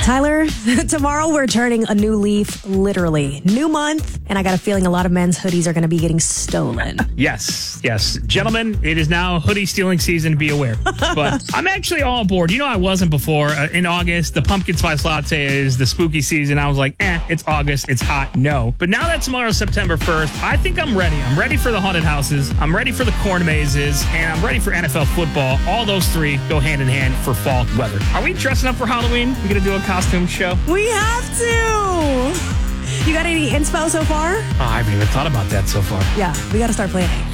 Tyler, tomorrow we're turning a new leaf, literally. New month, and I got a feeling a lot of men's hoodies are going to be getting stolen. Yes. Gentlemen, it is now hoodie stealing season, be aware. But I'm actually all aboard. You know, I wasn't before. In August, the pumpkin spice latte is the spooky season. I was like, it's August, it's hot, no. But now that tomorrow's September 1st, I think I'm ready. I'm ready for the haunted houses, I'm ready for the corn mazes, and I'm ready for NFL football. All those three go hand in hand for fall weather. Are we dressing up for Halloween? We gonna do a costume show? We have to! You got any inspo so far? Oh, I haven't even thought about that so far. Yeah, we got to start planning.